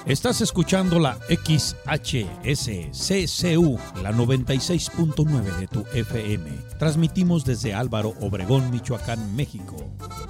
Estás escuchando la XHSCCU, la 96.9 de tu FM. Transmitimos desde Álvaro Obregón, Michoacán, México.